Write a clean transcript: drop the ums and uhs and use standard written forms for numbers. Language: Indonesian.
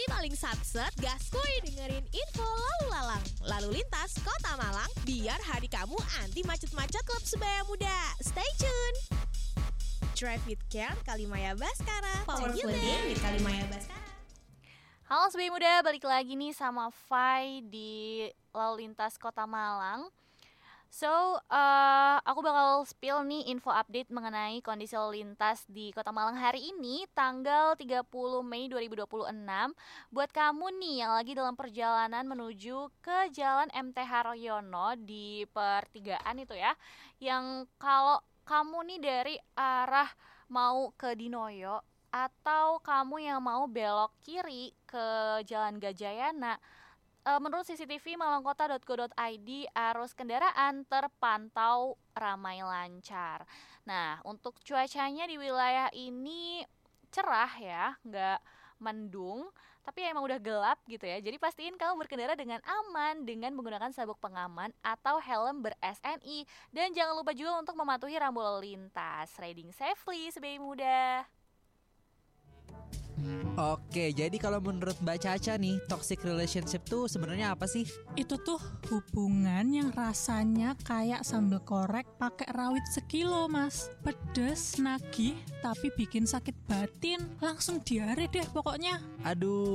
Si paling satset gaskuy dengerin info lalu lalang, lalu lintas Kota Malang, biar hari kamu anti macet-macet klub sebaya muda. Stay tune. Drive with Care Kalimaya Baskara. Powerful Day with Kalimaya Baskara. Halo sebaya muda, balik lagi nih sama Fai di lalu lintas Kota Malang. Aku bakal spill nih info update mengenai kondisi lalu lintas di Kota Malang hari ini, tanggal 30 Mei 2026. Buat kamu nih yang lagi dalam perjalanan menuju ke Jalan MT Haryono di pertigaan itu ya, yang kalau kamu nih dari arah mau ke Dinoyo atau kamu yang mau belok kiri ke Jalan Gajayana, menurut CCTV malangkota.go.id arus kendaraan terpantau ramai lancar. Nah, untuk cuacanya di wilayah ini cerah ya, nggak mendung, tapi emang udah gelap gitu ya. Jadi pastiin kamu berkendara dengan aman dengan menggunakan sabuk pengaman atau helm ber-SNI. Dan jangan lupa juga untuk mematuhi rambu lalu lintas. Riding safely, sebagai muda. Oke, jadi kalau menurut Mbak Caca nih, toxic relationship tuh sebenarnya apa sih? Itu tuh hubungan yang rasanya kayak sambal korek pakai rawit sekilo, Mas. Pedes, nagih, tapi bikin sakit batin. Langsung diare deh pokoknya. Aduh,